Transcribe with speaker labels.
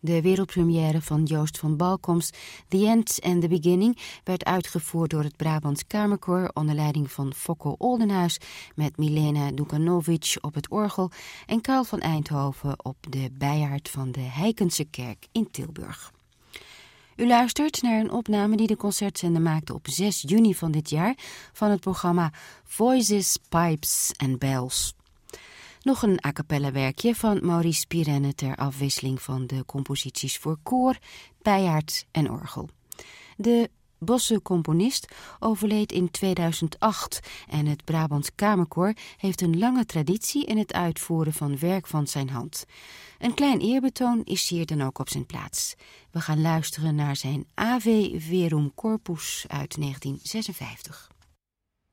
Speaker 1: De wereldpremière van Joost van Balkoms, The End and the Beginning, werd uitgevoerd door het Brabants Kamerkoor onder leiding van Fokko Oldenhuis met Milena Dukanovic op het orgel en Karl van Eindhoven op de bijaard van de Heikense Kerk in Tilburg. U luistert naar een opname die de concertzender maakte op 6 juni van dit jaar van het programma Voices, Pipes and Bells. Nog een a cappella werkje van Maurice Pirenne ter afwisseling van de composities voor koor, bijaard en orgel. De Bosse componist overleed in 2008 en het Brabants Kamerkoor heeft een lange traditie in het uitvoeren van werk van zijn hand. Een klein eerbetoon is hier dan ook op zijn plaats. We gaan luisteren naar zijn Ave Verum Corpus uit 1956.